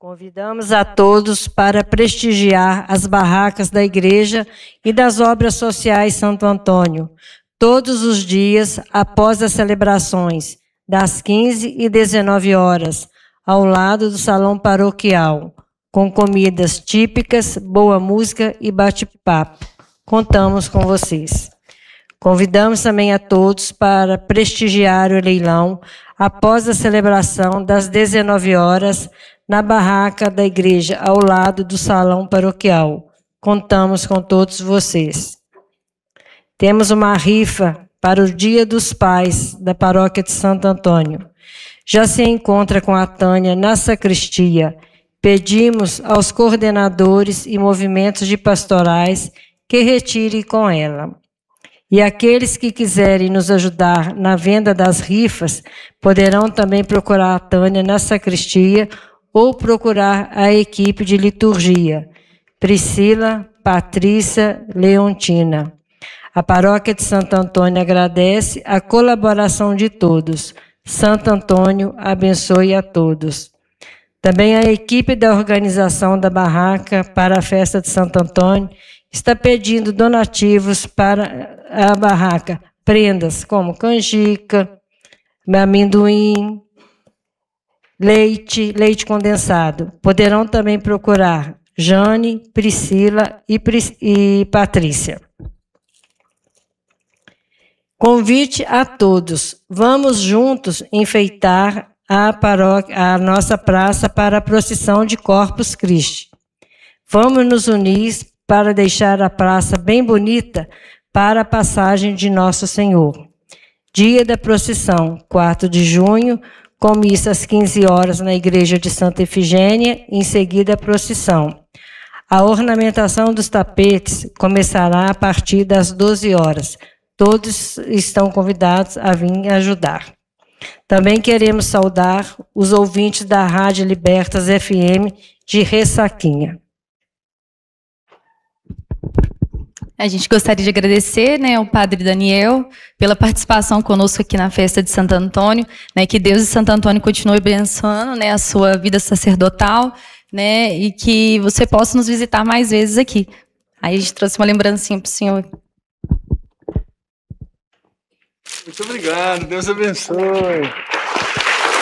Convidamos a todos para prestigiar as barracas da igreja e das obras sociais Santo Antônio, todos os dias após as celebrações, das 15 e 19 horas, ao lado do salão paroquial, com comidas típicas, boa música e bate-papo. Contamos com vocês. Convidamos também a todos para prestigiar o leilão após a celebração das 19 horas, na barraca da igreja, ao lado do salão paroquial. Contamos com todos vocês. Temos uma rifa para o Dia dos Pais da Paróquia de Santo Antônio. Já se encontra com a Tânia na sacristia. Pedimos aos coordenadores e movimentos de pastorais que retirem com ela. E aqueles que quiserem nos ajudar na venda das rifas, poderão também procurar a Tânia na sacristia ou procurar a equipe de liturgia, Priscila, Patrícia, Leontina. A Paróquia de Santo Antônio agradece a colaboração de todos. Santo Antônio abençoe a todos. Também a equipe da organização da barraca para a festa de Santo Antônio está pedindo donativos para a barraca. Prendas como canjica, amendoim, leite condensado. Poderão também procurar Jane, Priscila e Patrícia. Convite a todos. Vamos juntos enfeitar a nossa praça para a procissão de Corpus Christi. Vamos nos unir para deixar a praça bem bonita para a passagem de Nosso Senhor. Dia da procissão, 4 de junho, com missa às 15 horas na igreja de Santa Efigênia, em seguida a procissão. A ornamentação dos tapetes começará a partir das 12 horas. Todos estão convidados a vir ajudar. Também queremos saudar os ouvintes da Rádio Libertas FM de Ressaquinha. A gente gostaria de agradecer, ao Padre Daniel pela participação conosco aqui na festa de Santo Antônio, que Deus e Santo Antônio continue abençoando, a sua vida sacerdotal, e que você possa nos visitar mais vezes aqui. Aí a gente trouxe uma lembrancinha para o senhor. Muito obrigado, Deus abençoe.